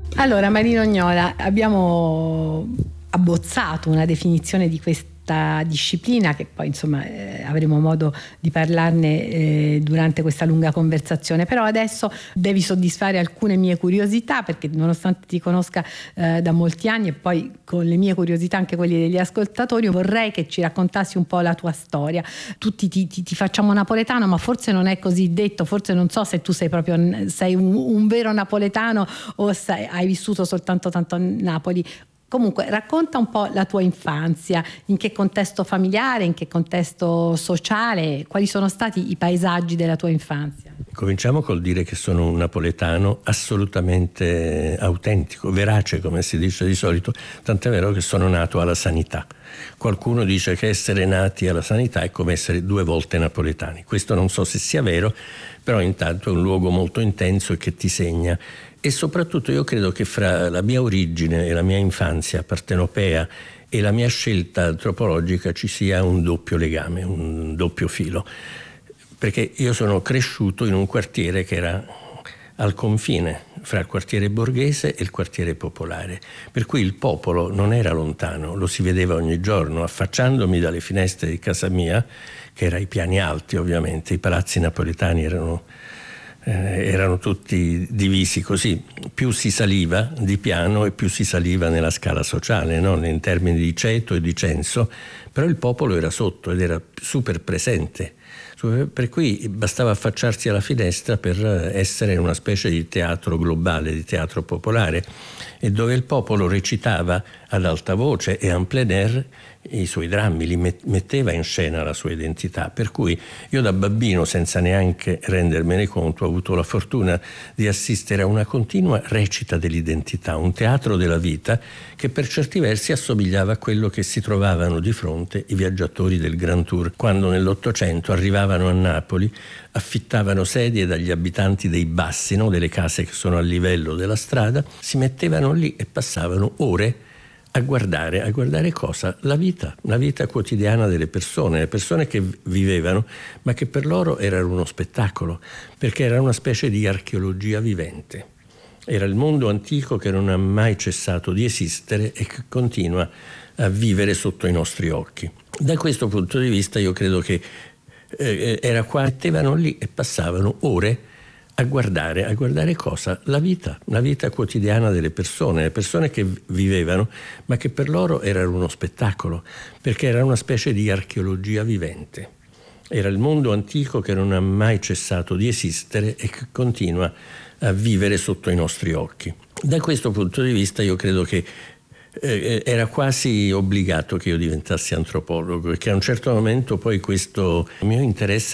Allora, Marino Gnola, abbiamo abbozzato una definizione di questa disciplina che poi insomma avremo modo di parlarne durante questa lunga conversazione, però adesso devi soddisfare alcune mie curiosità, perché nonostante ti conosca da molti anni e poi con le mie curiosità anche quelli degli ascoltatori, vorrei che ci raccontassi un po' la tua storia. Tutti ti facciamo napoletano, ma forse non è così detto, forse non so se tu sei un vero napoletano o hai vissuto soltanto tanto a Napoli. Comunque, racconta un po' la tua infanzia, in che contesto familiare, in che contesto sociale, quali sono stati i paesaggi della tua infanzia? Cominciamo col dire che sono un napoletano assolutamente autentico, verace come si dice di solito, tant'è vero che sono nato alla sanità. Qualcuno dice che essere nati alla sanità è come essere 2 volte napoletani. Questo non so se sia vero, però intanto è un luogo molto intenso e che ti segna. E soprattutto io credo che fra la mia origine e la mia infanzia partenopea e la mia scelta antropologica ci sia un doppio legame, un doppio filo. Perché io sono cresciuto in un quartiere che era al confine fra il quartiere borghese e il quartiere popolare, per cui il popolo non era lontano, lo si vedeva ogni giorno. Affacciandomi dalle finestre di casa mia, che era ai piani alti ovviamente, i palazzi napoletani erano tutti divisi così, più si saliva di piano e più si saliva nella scala sociale, no? In termini di ceto e di censo, però il popolo era sotto ed era super presente, per cui bastava affacciarsi alla finestra per essere una specie di teatro globale, di teatro popolare, e dove il popolo recitava ad alta voce e en plein air i suoi drammi, li metteva in scena la sua identità. Per cui io da bambino, senza neanche rendermene conto, ho avuto la fortuna di assistere a una continua recita dell'identità, un teatro della vita che per certi versi assomigliava a quello che si trovavano di fronte i viaggiatori del Grand Tour quando nell'Ottocento arrivavano a Napoli, affittavano sedie dagli abitanti dei bassi, no? Delle case che sono a livello della strada, si mettevano lì e passavano ore a guardare cosa? La vita quotidiana delle persone, le persone che vivevano, ma che per loro era uno spettacolo, perché era una specie di archeologia vivente. Era il mondo antico che non ha mai cessato di esistere e che continua a vivere sotto i nostri occhi. Da questo punto di vista io credo che era qua, mettevano lì e passavano ore a guardare cosa? La vita quotidiana delle persone, le persone che vivevano, ma che per loro era uno spettacolo, perché era una specie di archeologia vivente. Era il mondo antico che non ha mai cessato di esistere e che continua a vivere sotto i nostri occhi. Da questo punto di vista io credo che era quasi obbligato che io diventassi antropologo e che a un certo momento poi questo mio interesse